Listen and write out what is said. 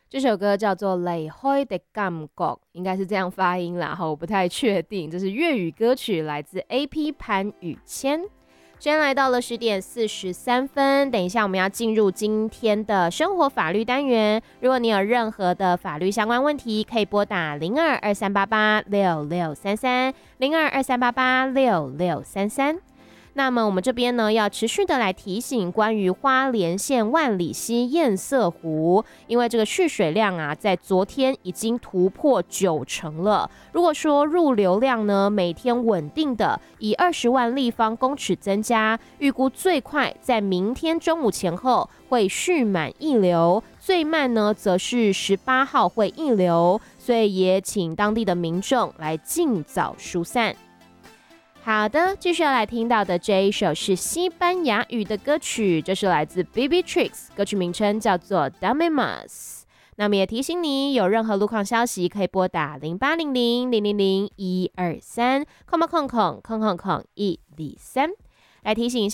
这首歌叫做《离开的感觉》，应该是这样发音啦，我不太确定。这是粤语歌曲，来自 AP 潘宇谦。时间来到了10:43，等一下我们要进入今天的生活法律单元。如果你有任何的法律相关问题，可以拨打0223886633，0223886633。那么我们这边呢，要持续的来提醒关于花莲县万里溪堰塞湖，因为这个蓄水量啊，在昨天已经突破90%了。如果说入流量呢，每天稳定的以20万立方公尺增加，预估最快在明天中午前后会蓄满溢流，最慢呢则是18号会溢流，所以也请当地的民众来尽早疏散。好的，继续要来听到的这一首是西班牙语的歌曲，这是来自 BB Tricks， 歌曲名称叫做 Dame Mas。那么也提醒你，有任何路况消息可以拨打0800000123，123，来提醒一下。